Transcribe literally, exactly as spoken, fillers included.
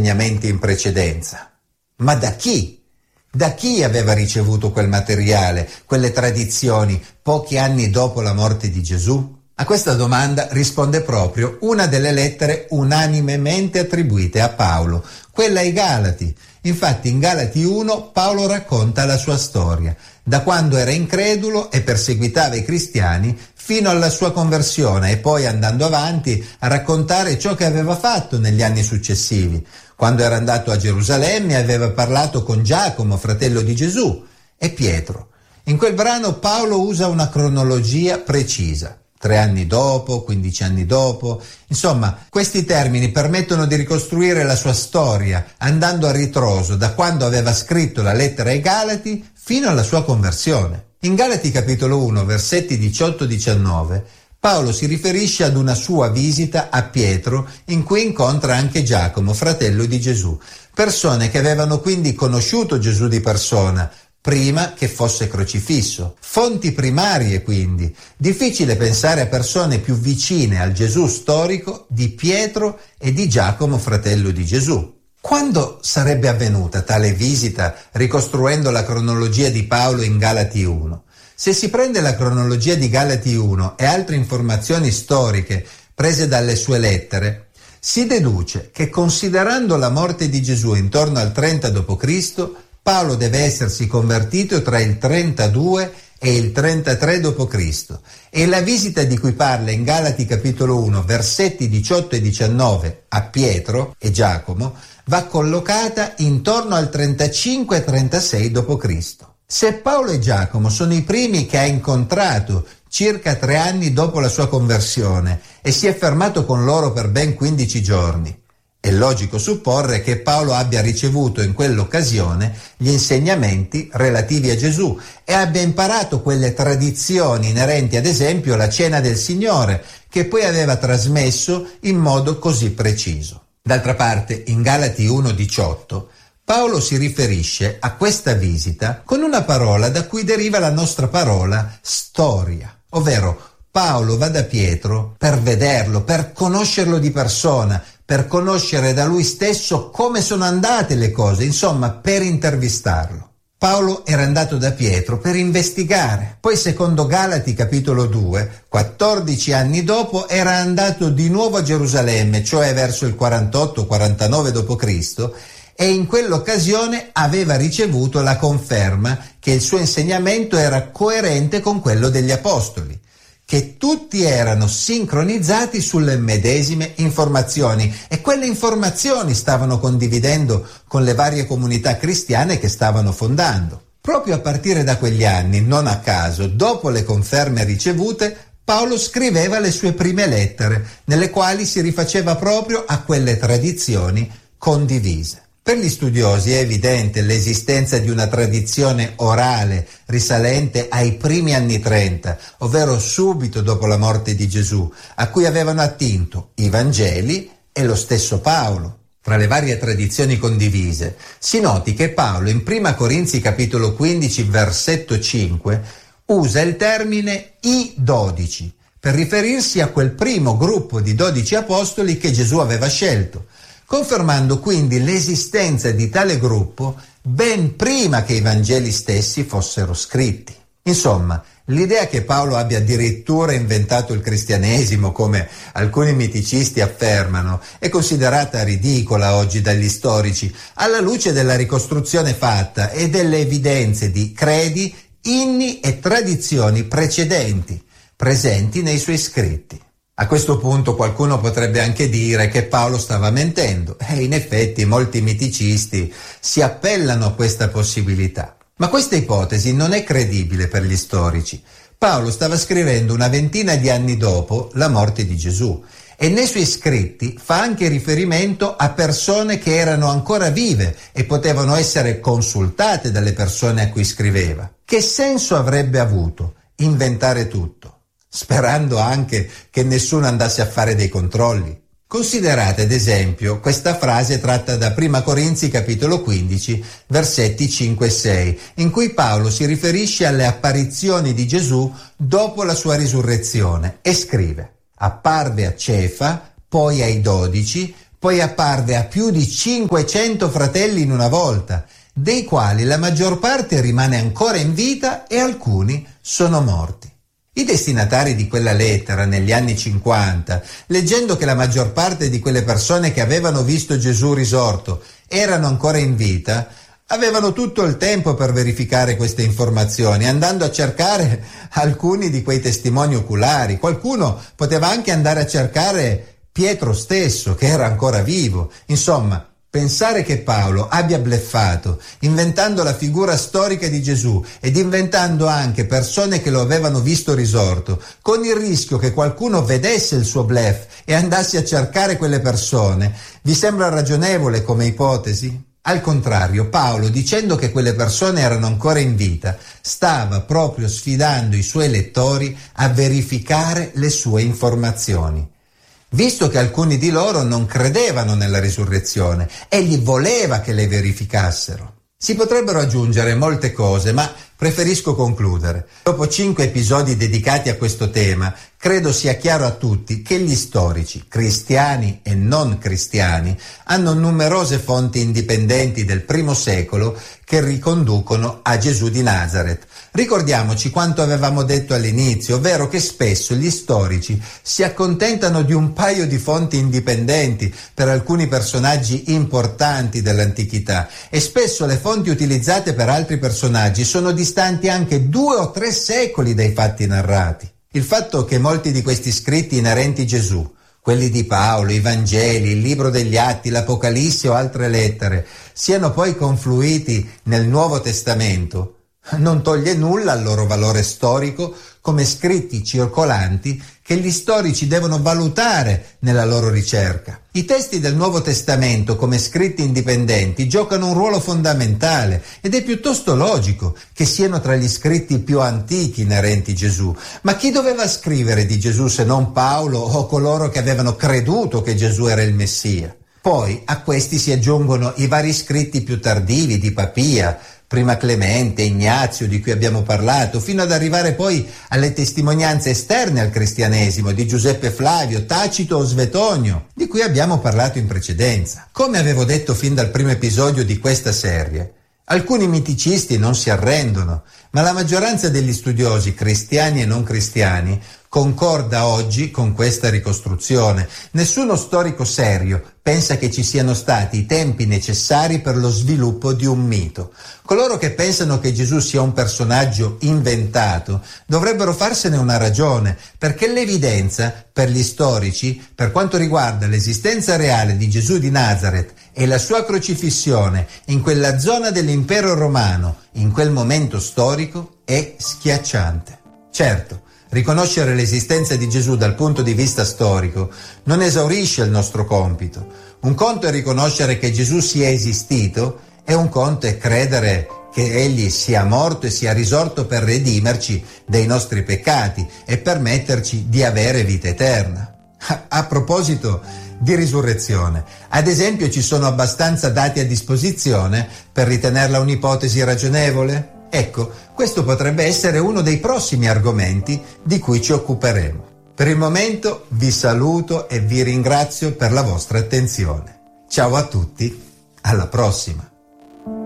insegnamenti in precedenza. Ma da chi? Da chi aveva ricevuto quel materiale, quelle tradizioni, pochi anni dopo la morte di Gesù? A questa domanda risponde proprio una delle lettere unanimemente attribuite a Paolo, quella ai Galati. Infatti in Galati uno Paolo racconta la sua storia, da quando era incredulo e perseguitava i cristiani fino alla sua conversione e poi andando avanti a raccontare ciò che aveva fatto negli anni successivi, quando era andato a Gerusalemme e aveva parlato con Giacomo, fratello di Gesù, e Pietro. In quel brano Paolo usa una cronologia precisa. Tre anni dopo, quindici anni dopo. Insomma, questi termini permettono di ricostruire la sua storia, andando a ritroso da quando aveva scritto la lettera ai Galati fino alla sua conversione. In Galati capitolo uno, versetti diciotto diciannove, Paolo si riferisce ad una sua visita a Pietro, in cui incontra anche Giacomo, fratello di Gesù, persone che avevano quindi conosciuto Gesù di persona, prima che fosse crocifisso. Fonti primarie, quindi. Difficile pensare a persone più vicine al Gesù storico di Pietro e di Giacomo, fratello di Gesù. Quando sarebbe avvenuta tale visita, ricostruendo la cronologia di Paolo in Galati uno? Se si prende la cronologia di Galati uno e altre informazioni storiche prese dalle sue lettere, si deduce che, considerando la morte di Gesù intorno al trenta dopo Cristo, Paolo deve essersi convertito tra il trentadue e il trentatré dopo Cristo e la visita di cui parla in Galati capitolo uno, versetti diciotto e diciannove a Pietro e Giacomo va collocata intorno al trentacinque e trentasei dopo Cristo. Se Paolo e Giacomo sono i primi che ha incontrato circa tre anni dopo la sua conversione e si è fermato con loro per ben quindici giorni, è logico supporre che Paolo abbia ricevuto in quell'occasione gli insegnamenti relativi a Gesù e abbia imparato quelle tradizioni inerenti ad esempio alla cena del Signore, che poi aveva trasmesso in modo così preciso. D'altra parte, in Galati uno diciotto, Paolo si riferisce a questa visita con una parola da cui deriva la nostra parola storia, ovvero Paolo va da Pietro per vederlo, per conoscerlo di persona, per conoscere da lui stesso come sono andate le cose, insomma per intervistarlo. Paolo era andato da Pietro per investigare, poi secondo Galati capitolo due, quattordici anni dopo era andato di nuovo a Gerusalemme, cioè verso il quarantotto quarantanove dopo Cristo, e in quell'occasione aveva ricevuto la conferma che il suo insegnamento era coerente con quello degli apostoli, che tutti erano sincronizzati sulle medesime informazioni e quelle informazioni stavano condividendo con le varie comunità cristiane che stavano fondando. Proprio a partire da quegli anni, non a caso, dopo le conferme ricevute, Paolo scriveva le sue prime lettere, nelle quali si rifaceva proprio a quelle tradizioni condivise. Per gli studiosi è evidente l'esistenza di una tradizione orale risalente ai primi anni trenta, ovvero subito dopo la morte di Gesù, a cui avevano attinto i Vangeli e lo stesso Paolo. Tra le varie tradizioni condivise, si noti che Paolo in prima Corinzi capitolo quindici versetto cinque usa il termine i dodici per riferirsi a quel primo gruppo di dodici apostoli che Gesù aveva scelto, confermando quindi l'esistenza di tale gruppo ben prima che i Vangeli stessi fossero scritti. Insomma, l'idea che Paolo abbia addirittura inventato il cristianesimo, come alcuni miticisti affermano, è considerata ridicola oggi dagli storici, alla luce della ricostruzione fatta e delle evidenze di credi, inni e tradizioni precedenti, presenti nei suoi scritti. A questo punto qualcuno potrebbe anche dire che Paolo stava mentendo, e in effetti molti miticisti si appellano a questa possibilità. Ma questa ipotesi non è credibile per gli storici. Paolo stava scrivendo una ventina di anni dopo la morte di Gesù e nei suoi scritti fa anche riferimento a persone che erano ancora vive e potevano essere consultate dalle persone a cui scriveva. Che senso avrebbe avuto inventare tutto, sperando anche che nessuno andasse a fare dei controlli? Considerate ad esempio questa frase tratta da prima Corinzi capitolo quindici versetti cinque e sei, in cui Paolo si riferisce alle apparizioni di Gesù dopo la sua risurrezione e scrive: apparve a Cefa, poi ai dodici, poi apparve a più di cinquecento fratelli in una volta, dei quali la maggior parte rimane ancora in vita e alcuni sono morti. I destinatari di quella lettera negli anni cinquanta, leggendo che la maggior parte di quelle persone che avevano visto Gesù risorto erano ancora in vita, avevano tutto il tempo per verificare queste informazioni, andando a cercare alcuni di quei testimoni oculari. Qualcuno poteva anche andare a cercare Pietro stesso, che era ancora vivo. Insomma, pensare che Paolo abbia bleffato, inventando la figura storica di Gesù ed inventando anche persone che lo avevano visto risorto, con il rischio che qualcuno vedesse il suo bluff e andasse a cercare quelle persone, vi sembra ragionevole come ipotesi? Al contrario, Paolo, dicendo che quelle persone erano ancora in vita, stava proprio sfidando i suoi lettori a verificare le sue informazioni. Visto che alcuni di loro non credevano nella risurrezione, egli voleva che le verificassero. Si potrebbero aggiungere molte cose, ma preferisco concludere. Dopo cinque episodi dedicati a questo tema, credo sia chiaro a tutti che gli storici, cristiani e non cristiani, hanno numerose fonti indipendenti del primo secolo che riconducono a Gesù di Nazaret. Ricordiamoci quanto avevamo detto all'inizio, ovvero che spesso gli storici si accontentano di un paio di fonti indipendenti per alcuni personaggi importanti dell'antichità e spesso le fonti utilizzate per altri personaggi sono distanti anche due o tre secoli dai fatti narrati. Il fatto che molti di questi scritti inerenti a Gesù, quelli di Paolo, i Vangeli, il libro degli Atti, l'Apocalisse o altre lettere, siano poi confluiti nel Nuovo Testamento, non toglie nulla al loro valore storico come scritti circolanti che gli storici devono valutare nella loro ricerca. I testi del Nuovo Testamento come scritti indipendenti giocano un ruolo fondamentale ed è piuttosto logico che siano tra gli scritti più antichi inerenti a Gesù. Ma chi doveva scrivere di Gesù se non Paolo o coloro che avevano creduto che Gesù era il Messia? Poi a questi si aggiungono i vari scritti più tardivi di Papia, prima Clemente, Ignazio, di cui abbiamo parlato, fino ad arrivare poi alle testimonianze esterne al cristianesimo di Giuseppe Flavio, Tacito o Svetonio, di cui abbiamo parlato in precedenza. Come avevo detto fin dal primo episodio di questa serie, alcuni miticisti non si arrendono, ma la maggioranza degli studiosi, cristiani e non cristiani, concorda oggi con questa ricostruzione. Nessuno storico serio pensa che ci siano stati i tempi necessari per lo sviluppo di un mito. Coloro che pensano che Gesù sia un personaggio inventato dovrebbero farsene una ragione, perché l'evidenza per gli storici, per quanto riguarda l'esistenza reale di Gesù di Nazaret e la sua crocifissione in quella zona dell'impero romano, in quel momento storico, è schiacciante. Certo, riconoscere l'esistenza di Gesù dal punto di vista storico non esaurisce il nostro compito. Un conto è riconoscere che Gesù sia esistito e un conto è credere che Egli sia morto e sia risorto per redimerci dei nostri peccati e permetterci di avere vita eterna. A, a proposito di risurrezione, ad esempio, ci sono abbastanza dati a disposizione per ritenerla un'ipotesi ragionevole? Ecco, questo potrebbe essere uno dei prossimi argomenti di cui ci occuperemo. Per il momento vi saluto e vi ringrazio per la vostra attenzione. Ciao a tutti, alla prossima!